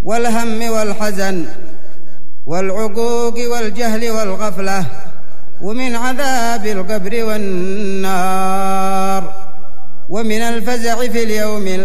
والهم والحزن والعقوق والجهل والغفلة، ومن عذاب القبر والنار، ومن الفزع في اليوم